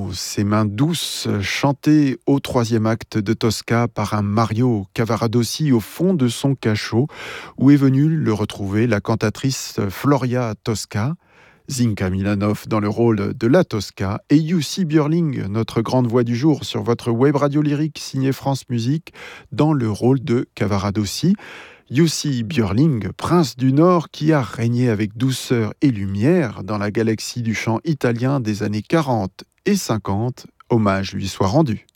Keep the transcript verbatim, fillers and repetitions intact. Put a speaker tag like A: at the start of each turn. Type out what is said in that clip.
A: ses mains douces, chantées au troisième acte de Tosca par un Mario Cavaradossi au fond de son cachot, où est venue le retrouver la cantatrice Floria Tosca, Zinka Milanov dans le rôle de la Tosca et Jussi Björling, notre grande voix du jour sur votre web radio lyrique signée France Musique, dans le rôle de Cavaradossi. Jussi Björling, prince du Nord qui a régné avec douceur et lumière dans la galaxie du chant italien des années quarante et cinquante, hommage lui soit rendu.